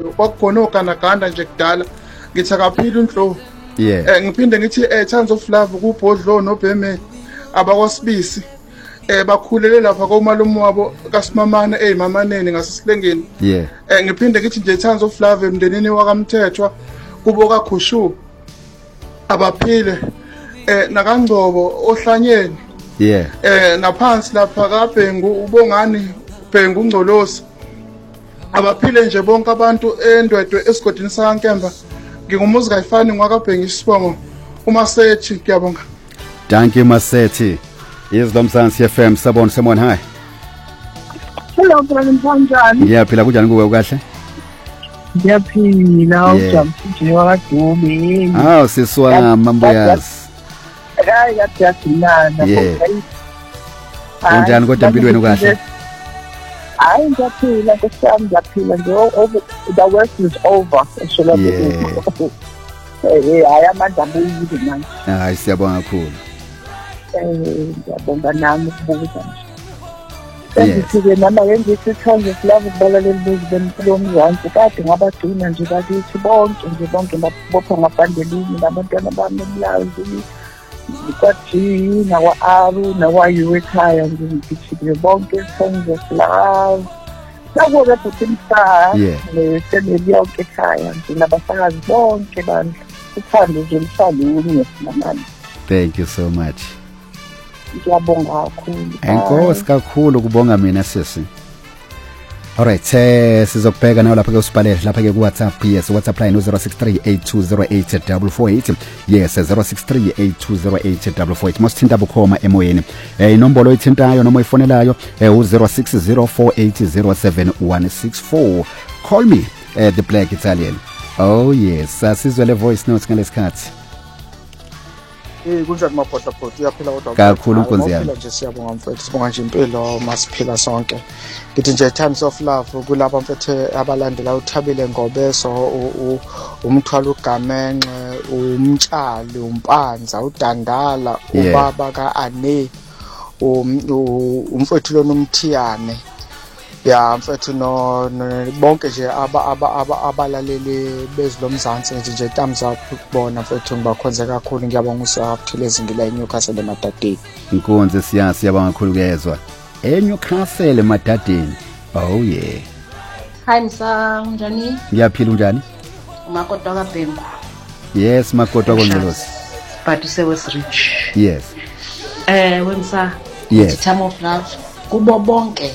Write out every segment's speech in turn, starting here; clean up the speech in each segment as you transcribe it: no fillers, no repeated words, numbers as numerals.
emandulo kwakukhona oganaganda nje kudala ngithi akaphila uNdlovu. Ngiphinde ngithi Tons of Love kuBhodlo noBheme abakwasibisi bakhulele lapha komalume wabo kaSimamana eMamaneni ngasesilengeni. Ngiphinde ngithi nje Tons of Love emndenini wakaMthethwa kubo kaGushu abaphile nakangcobo ohlanyeni. Naphansi lapha kaBhengu uBongani Bhengu uNgcolosi abaphile nje bonke abantu eNdwedwe esigodini sakaNkemba. Ngingumuzi kayifani ngwakaBhengu isibongo uMasethi ngiyabonga. Thank you Masethi. Is Domzansi FM sabona someone hi. Hello brother Mpanjani. Ngiyaphila kunjani kuwe ukahle? Ngiyaphila ujamphije wakadumi. Siswa mamboyazi. Hayi yathina. Kunjani kodwa empilweni ukahle? Hayi ngiyaphila ngisami ngiyaphila nje the worst is over. Hayi amandla amuyile manje. Hayi siyabonga kakhulu. Ngiyabonga nami ukubuza nje. Ngithi nama ngithi Tons of Love kubalaleli bezempilo omzansi kade ngabagcina nje bakithi bonke bapha ngabandelini nabantwana bami emlazi kwathi nakwa-Aru nakwa-U ekhaya nje ngithile bonke Tons of Love. Nakuba futhi msa ne-family yonke ekhaya nje nabasakazi bonke bandla uthando nje lusalunye namani. Thank you so much. Ngiyabonga kakhulu. Enkosi kakhulu kubonga mina sisi. Alright, sizokubheka nawe lapha ke usibhalele lapha ke ku WhatsApp. Yes, WhatsApp line 0638208848. Yes, 0638208848. Mosithinta bukhoma emoyeni. Inombolo oyithintayo noma oyifonelayo u0604807164. Call me the Black Italian. Oh yes, sizwe le voice notes ngalesikhathi. Kunjani mabhodla uyaphila kodwa kakhulu inkonzi yami nje siyabonga mfethu sibonga nje impilo masiphila sonke. Ngithi nje Tons of Love kulabo mfethu abalandela uThabile Ngobeso umthwalo uGamenxe umtshali umpanza udandala ubaba kaAne umfethu lo nomthiyane mfethu no bonke nje abalaleli bezilomzansi nje thumbs up kubona mfethu ngibakhonze kakhulu ngiyabonga usaphilezi ngila eNewcastle emadadeni. Inkonzi siyabonga kakhulu kezwa eNewcastle emadadeni. Oh yeah. Hi msa unjani? Ngiyaphila unjani? Umakoti kaBhengu. Yes makoti wakoNgcolosi. But West Rich. Yes. Wemsa. Yes. Tons of Love kubo bonke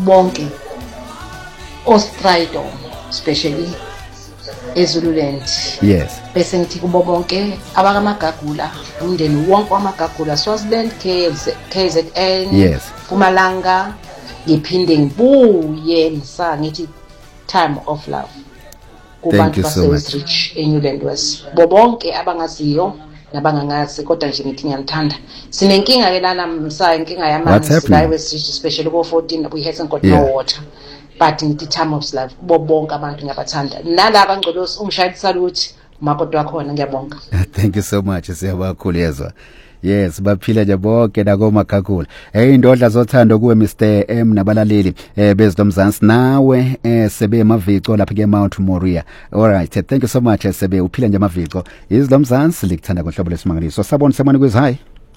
Ostridon especially eZululand. Yes. Bese ngithi kubo bonke abakamagagula umndeni wonke wamagagula Swaziland KZN. Yes. Mpumalanga ngiphinde ngibuye msa ngithi Time of Love kubantu baseWestrich eNewland West bonke abangaziyo nabangangazi kodwa nje ngithi ngiyanthanda. Sinenkinga ke lana msa inkinga yamanzi la eWestrich especially ko 14 we hasn't got no water. But ngithi Time of Love bonke abantu ngiyabathanda nalaba Ngcolosi ungishayisa saluthi umakoti wakhona ngiyabonga. Thank you so much siyabonga yezwa. Yes baphila nje bonke nakoMakhakula. Indodla zothando kuwe Mr M nabalaleli bezilomzansi nawe sebe emavico lapha ke Mount Moriah. Alright, thank you so much sebe uphila nje emavico. Izilomzansi likuthanda kohlobo lesimangaliso. Sabona semani kwezi hi.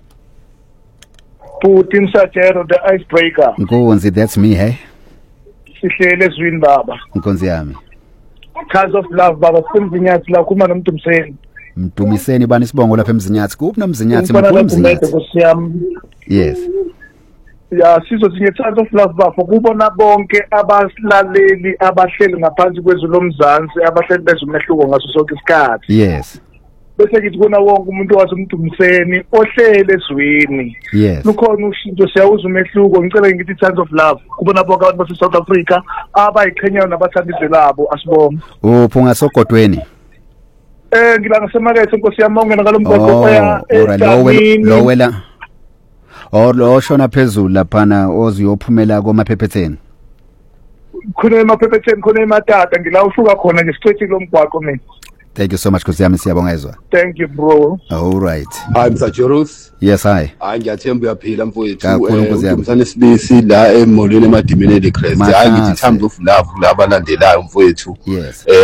Putin Sajero the icebreaker. Nkonzi that's me hey. Sihlele ezwini baba. Nkonzi yami. Tons of Love baba simzinyathi la kuma noMntumseni. Mdumiseni bani sibongo lapha eMzinyathi kuphi noMzinyathi mkhulu. Yes. Ya sizothi ngeTons of Love bafo kubona bonke abalaleli abahleli ngaphansi kwezulomzansi abahleli bezumehluko ngaso sonke isikhathi. Yes. Bese ngithi kona wonke umuntu waseMntumseni ohlele ezweni. Yes. Lukhona ushintsho siyawuza umehluko ngicela ngithi Tons of Love kubona bonke abantu base South Africa abayiqhenyayo nabathandizwe labo asibonga. Uphunga sogodweni. Ngila ngasemakethe Nkosi yami ungena ngalomgwaqo oya lowela lo shona phezulu laphana oziyophumela komaphepheteni. Khona emaphepheteni khona ematata ngila usuka khona nje straight kulomgwaqo mina. Thank you so much Nkosi yami siyabonga ezwa. Thank you bro. All right. Hi Mr Jeruth. Yes hi. Ngiyathemba uyaphila mfowethu. Umthane sibisi la emolweni emadimeni eLecrest. Ngithi Tons of Love labalandelayo mfowethu. Yes.